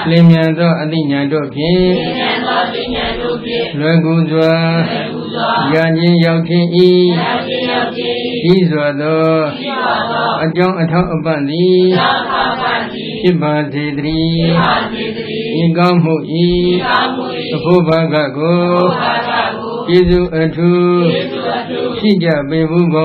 လင်းမြန်သောအသိဉာဏ်တို့ဖြင့်လွယ်ကူစွာရခြင်းရောက်ခြင်းဤကြီးစွာသောအကြောင်းအထောက်အပံ့သည်ဖြစ်ပါစေတည်းဤကောင်းမှုဤအဖို့ဘာကကိုကျေးဇူးအထူးရှိကြပေဘူး